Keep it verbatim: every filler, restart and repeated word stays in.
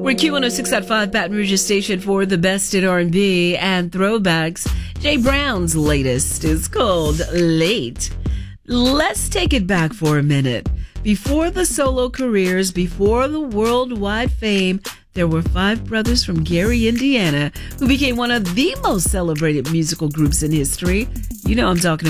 We're Q one oh six point five Baton Rouge's station for the best in R and B and throwbacks. Jay Brown's latest is called Late. Let's take it back for a minute. Before the solo careers, before the worldwide fame, there were five brothers from Gary, Indiana, who became one of the most celebrated musical groups in history. You know I'm talking